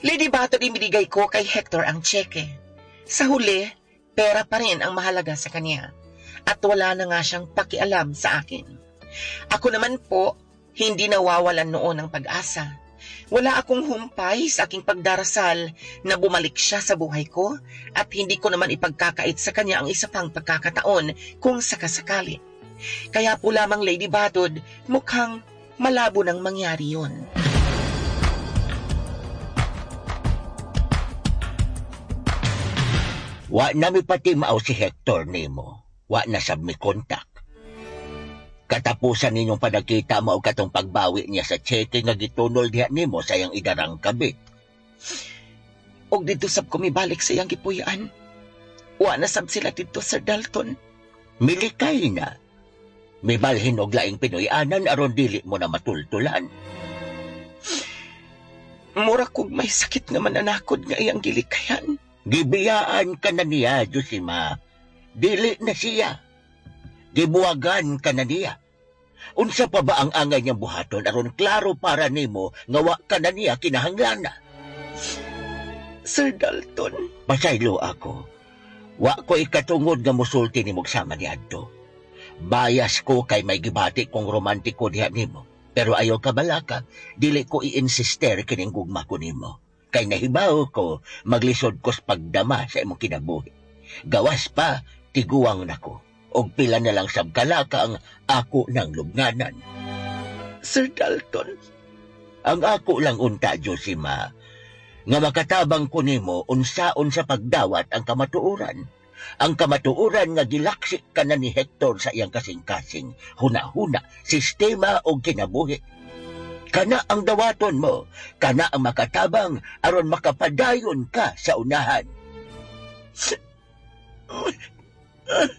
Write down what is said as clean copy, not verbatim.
Lady Batod, ibinigay ko kay Hector ang tseke. Sa huli, pera pa rin ang mahalaga sa kanya. At wala na nga siyang pakialam sa akin. Ako naman po, hindi nawawalan noon ng pag-asa. Wala akong humpay sa aking pagdarasal na bumalik siya sa buhay ko at hindi ko naman ipagkakait sa kanya ang isa pang pagkakataon kung sakasakali. Kaya po lamang, Lady Batod, mukhang malabo nang mangyari yun. Wa na mi pati mao si Hector nimo. Wa na sab mi kontak. Katapusan ninyong panagkita mao katong pagbawi niya sa cheque nga gitunol diha nimo sa iyang idarang kabit. Og dito sab ko mibalik sa iyang gipuyaan. Wa na sab sila dito, Sir Dalton. Milikay na. Mibalhin og laing Pinoyanan aron dili mo na matultulan. Mura kog may sakit nga mananakod nga iyang gilikayan. Gibiyaan ka na niya, Josima. Dili na siya. Gibuwagan ka na niya. Unsa pa ba ang angay niyang buhaton aron klaro para nimo nga wa ka na niya kinahanglana? Sir Dalton, pasaylo ako. Wa ko ikatungod nga musulti nimo sama ni adto. Bayas ko kay may gibati kong romantiko diha nimo. Pero ayaw ka balaka, dili ko i-insister kining gugma ko nimo. Kay nahibaw ko, maglisod ko sa pagdama sa imong kinabuhi. Gawas pa, tiguang nako. Og pila na lang sabkalaka ang ako ng lubnganan. Sir Dalton, ang ako lang unta, Josima, nga makatabang ko nimo unsaon sa pagdawat ang kamatuoran. Ang kamatuoran nga gilaksi ka na ni Hector sa iyang kasing-kasing, huna-huna, sistema o kinabuhi. Kana ang dawaton mo, kana ang makatabang aron makapadayon ka sa unahan.